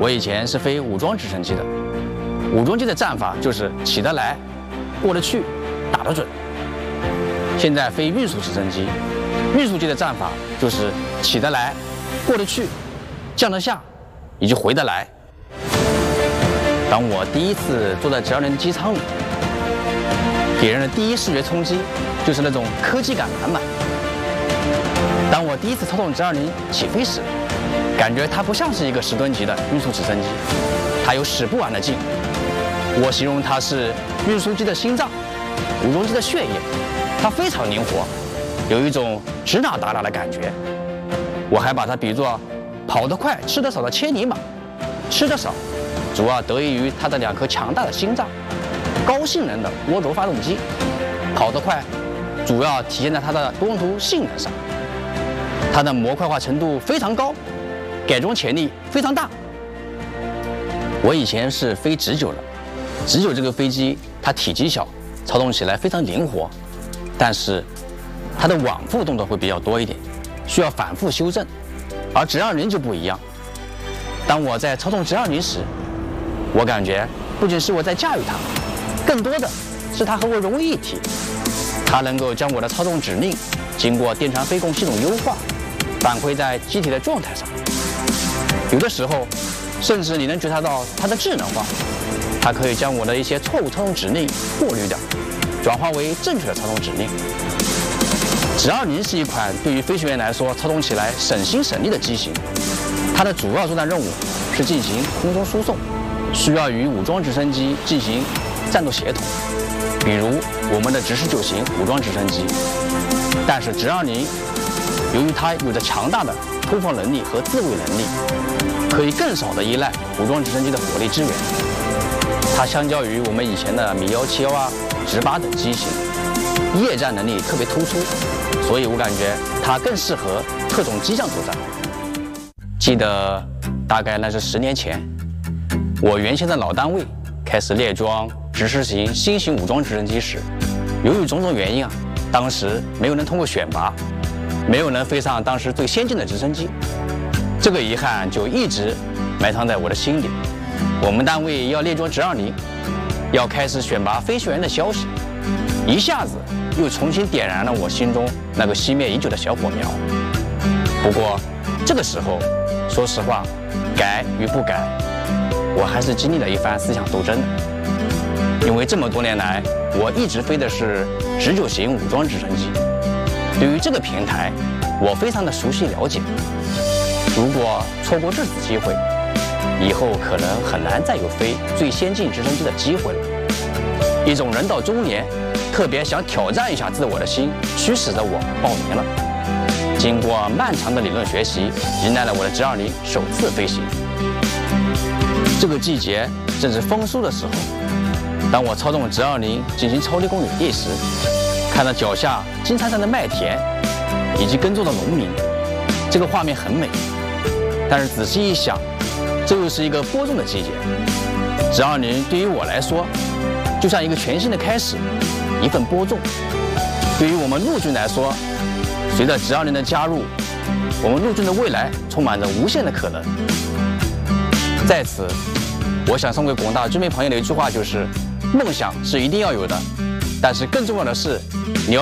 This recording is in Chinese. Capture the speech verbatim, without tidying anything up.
我以前是飞武装直升机的，武装机的战法就是起得来、过得去、打得准。现在飞运输直升机，运输机的战法就是起得来、过得去、降得下，以及回得来。当我第一次坐在直二零机舱里，给人的第一视觉冲击就是那种科技感满满。当我第一次操纵直二零起飞时，感觉它不像是一个十吨级的运输直升机，它有使不完的劲。我形容它是运输机的心脏，武装机的血液，它非常灵活，有一种指哪打哪的感觉。我还把它比作跑得快、吃得少的千里马，吃得少主要得益于它的两颗强大的心脏，高性能的涡轴发动机；跑得快主要体现在它的多用途性能上，它的模块化程度非常高，改装潜力非常大。我以前是飞直九的，直九这个飞机它体积小，操纵起来非常灵活，但是它的往复动作会比较多一点，需要反复修正。而直二零就不一样，当我在操纵直二零时，我感觉不仅是我在驾驭它，更多的是它和我融为一体。它能够将我的操纵指令经过电传飞控系统优化，反馈在机体的状态上。有的时候，甚至你能觉察到它的智能化，它可以将我的一些错误操纵指令过滤掉，转化为正确的操纵指令。直二零是一款对于飞行员来说操纵起来省心省力的机型，它的主要作战任务是进行空中输送，需要与武装直升机进行战斗协同，比如我们的直十九型武装直升机。但是直二零由于它有着强大的突破能力和自卫能力，可以更少的依赖武装直升机的火力支援。它相较于我们以前的米幺七幺啊、直八等机型，夜战能力特别突出，所以我感觉它更适合特种机上作战。记得大概那是十年前，我原先的老单位开始列装直十型新型武装直升机时，由于种种原因啊，当时没有能通过选拔，没有能飞上当时最先进的直升机，这个遗憾就一直埋藏在我的心里。我们单位要列装直二零，要开始选拔飞行员的消息，一下子又重新点燃了我心中那个熄灭已久的小火苗。不过这个时候，说实话，改与不改，我还是经历了一番思想斗争的。因为这么多年来，我一直飞的是直九型武装直升机，对于这个平台，我非常的熟悉了解。如果错过这次机会，以后可能很难再有飞最先进直升机的机会了。一种人到中年，特别想挑战一下自我的心，驱使着我报名了。经过漫长的理论学习，迎来了我的直二零首次飞行。这个季节正是丰收的时候，当我操纵直二零进行超低空领地时，看到脚下金灿灿的麦田以及耕作的农民，这个画面很美。但是仔细一想，这又是一个播种的季节。直二零对于我来说，就像一个全新的开始，一份播种。对于我们陆军来说，随着直二零的加入，我们陆军的未来充满着无限的可能。在此，我想送给广大军迷朋友的一句话就是：梦想是一定要有的，但是更重要的是，你要